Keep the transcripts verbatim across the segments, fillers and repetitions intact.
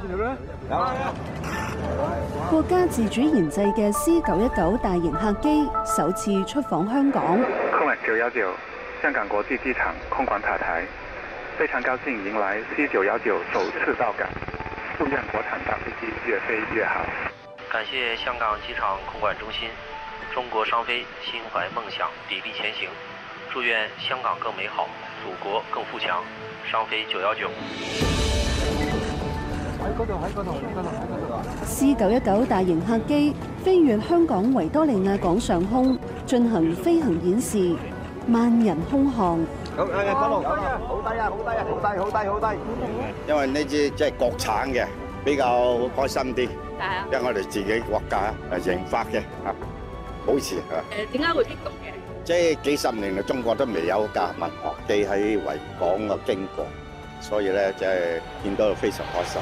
國家自主研製嘅 C 九一九大型客機首次出訪香港。 空管九一九香港國際機場空管塔台，非常高興迎來 C 九一九首次到港，祝願國產大飛機越飛越好。 感謝香港機場空管中心，中國商飛心懷夢想，砥礪前行，祝願香港更美好，祖國更富強。商飛九一九。 C 九一九大型客機飛越香港維多利亞港上空，進行飛行演示，萬人空巷。 好，誒，嗰度好低啊，好低啊，好低，好低，好低。因為呢支即係國產嘅，比較開心啲。係啊。因為我哋自己國家誒研發嘅嚇，好似嚇。誒，點解會激動嘅？即係幾十年嚟，中國都未有架民航機喺維港嘅經過，所以咧即係見到非常開心。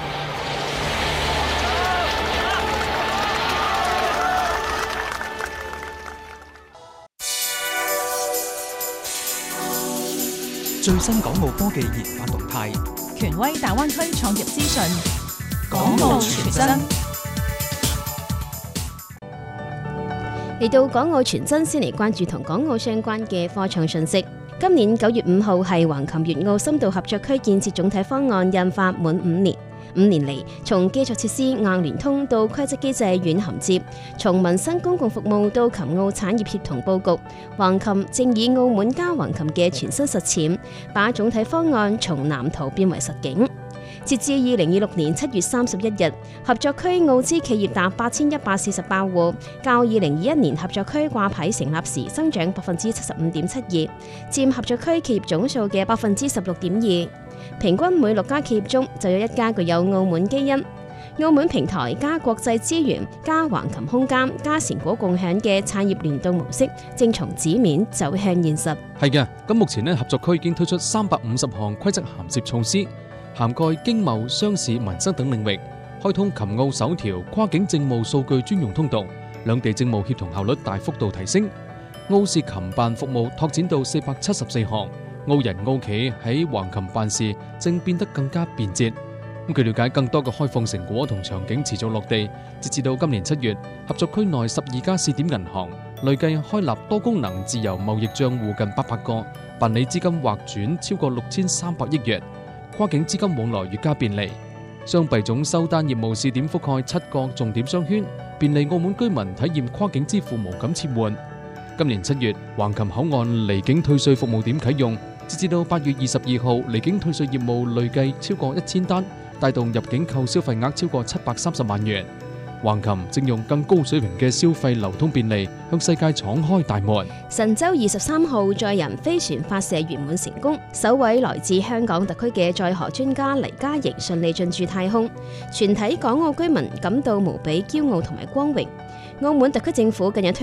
最新港澳科技研發動態， 權威大灣區創業資訊， 港澳傳真。 嚟到港澳傳真，先嚟關注同港澳相關嘅科創訊息。今年九月五號係橫琴粵澳深度合作區建設總體方案印發滿五年。五年嚟，從基礎設施硬聯通到規則機制軟銜接，從民生公共服務到琴澳產業協同佈局，橫琴正以澳門加橫琴嘅全新實踐，把總體方案從藍圖變為實景。截至二零二六年七月三十一日，合作區澳資企業達八千一百四十八戶，較二零二一年合作區掛牌成立時增長百分之七十五點七二，佔合作區企業總數嘅百分之十六點二。平均每六家企業中就有一家具有澳門基因。澳門平台加國際資源加橫琴空間加成果共享嘅產業聯動模式，正從紙面走向現實。 係嘅，咁目前呢合作區已經推出三百五十項規則銜接措施，涵蓋經貿、商事、民生等領域，開通琴澳首條跨境政務數據專用通道，兩地政務協同效率大幅度提升。澳視琴辦服務拓展到四百七十四項。澳人澳企喺橫琴辦事正變得更加便捷。咁據了解，更多嘅開放成果同場景持續落地。截至到今年七月，合作區內十二家試點銀行累計開立多功能自由貿易賬戶近八百個，辦理資金劃轉超過六千三百億元，跨境資金往來越加便利。雙幣種收單業務試點覆蓋七個重點商圈，便利澳門居民體驗跨境支付無感切換。今年七月，橫琴口岸離境退稅服務點啟用。截至到八月二十二號，離境退稅業務累計超過一千單，帶動入境購消費額超過七百三十萬元。橫琴正用更高水平嘅消費流通便利，向世界敞開大門。 神舟二十三號載人飛船發射圓滿成功，首位來自香港特區嘅載荷專家黎嘉瑩順利進駐太空，全體港澳居民感到無比驕傲同埋光榮。澳門特區政府近日推